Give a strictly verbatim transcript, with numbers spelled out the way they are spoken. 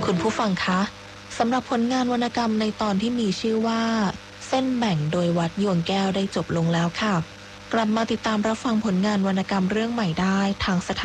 คุณผู้ฟังคะสำหรับผลงานวรรณกรรมในตอนที่มีชื่อว่าเส้นแบ่งโดยวัดยวงแก้วได้จบลงแล้วค่ะกลับมาติดตามรับฟังผลงานวรรณกรรมเรื่องใหม่ได้ทางสถา